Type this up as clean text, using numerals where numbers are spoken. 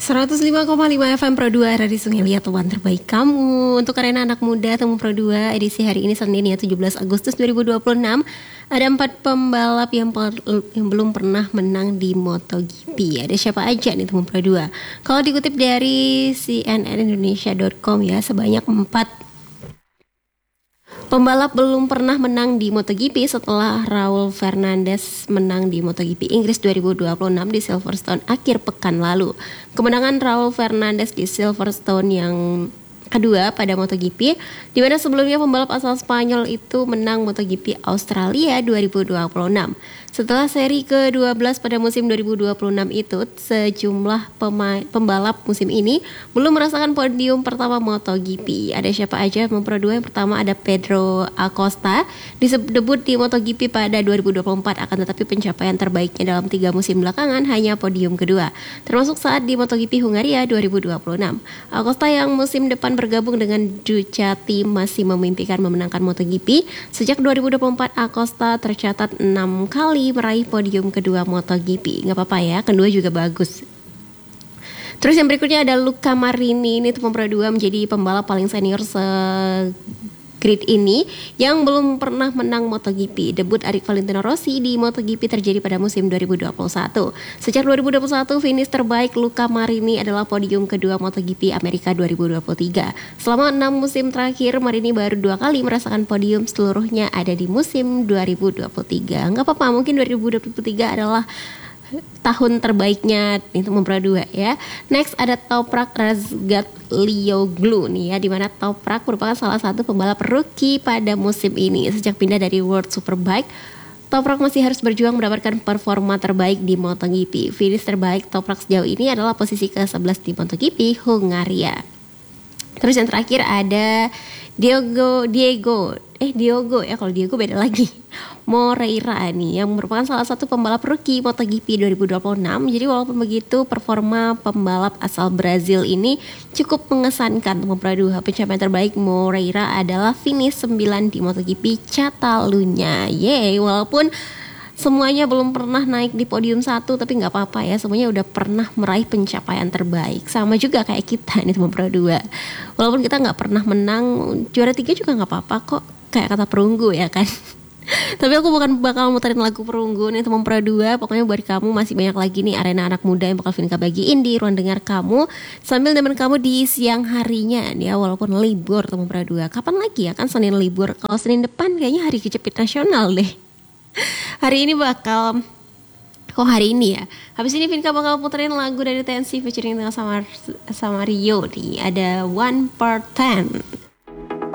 105,5 FM Pro 2 Radio Sungai Liat, teman terbaik kamu. Untuk Arena Anak Muda Temu Pro 2 edisi hari ini Senin ya 17 Agustus 2026. Ada 4 pembalap yang belum pernah menang di MotoGP. Ada siapa aja nih Temu Pro 2? Kalau dikutip dari cnnindonesia.com ya, sebanyak 4 pembalap belum pernah menang di MotoGP setelah Raul Fernandez menang di MotoGP Inggris 2026 di Silverstone akhir pekan lalu. Kemenangan Raul Fernandez di Silverstone yang kedua pada MotoGP, di mana sebelumnya pembalap asal Spanyol itu menang MotoGP Australia 2026. Setelah seri ke-12 pada musim 2026 itu, sejumlah pembalap musim ini belum merasakan podium pertama MotoGP. Ada siapa aja? Pro 2 yang pertama ada Pedro Acosta, debut di MotoGP pada 2024, akan tetapi pencapaian terbaiknya dalam 3 musim belakangan hanya podium kedua, termasuk saat di MotoGP Hungaria 2026. Acosta yang musim depan bergabung dengan Ducati masih memimpikan memenangkan MotoGP. Sejak 2024 Acosta tercatat 6 kali meraih podium kedua MotoGP. Gak apa-apa ya, kedua juga bagus. Terus yang berikutnya ada Luca Marini. Ini Pro 2 menjadi pembalap paling senior grid ini yang belum pernah menang MotoGP. Debut Arik Valentino Rossi di MotoGP terjadi pada musim 2021. Sejak 2021 finish terbaik Luca Marini adalah podium kedua MotoGP Amerika 2023. Selama 6 musim terakhir Marini baru 2 kali merasakan podium, seluruhnya ada di musim 2023. Nggak apa-apa, mungkin 2023 adalah tahun terbaiknya itu Pro 2 ya. Next ada Toprak Razgatlioglu nih ya, di mana Toprak merupakan salah satu pembalap rookie pada musim ini. Sejak pindah dari World Superbike, Toprak masih harus berjuang mendapatkan performa terbaik di MotoGP. Finish terbaik Toprak sejauh ini adalah posisi ke-11 di MotoGP Hungaria. Terus yang terakhir ada Diogo ya, kalau Diogo beda lagi. Moreira nih yang merupakan salah satu pembalap rookie MotoGP 2026. Jadi walaupun begitu performa pembalap asal Brazil ini cukup mengesankan. Memperadu pencapaian terbaik Moreira adalah finish 9 di MotoGP Catalunya. Walaupun semuanya belum pernah naik di podium 1, tapi gak apa-apa ya, semuanya udah pernah meraih pencapaian terbaik. Sama juga kayak kita nih Pro 2. Walaupun kita gak pernah menang, juara 3 juga gak apa-apa kok, kayak kata perunggu ya kan. Tapi aku bukan bakal muterin lagu perunggu nih Pro 2. Pokoknya buat kamu masih banyak lagi nih Arena Anak Muda yang bakal Vinka bagiin di ruang dengar kamu sambil nemenin kamu di siang harinya nih ya, walaupun libur Pro 2. Kapan lagi ya kan Senin libur? Kalau Senin depan kayaknya hari kejepit nasional deh. Hari ini ya. Habis ini Vinka bakal puterin lagu dari TNC featuring sama Rio nih. Ada 1/10.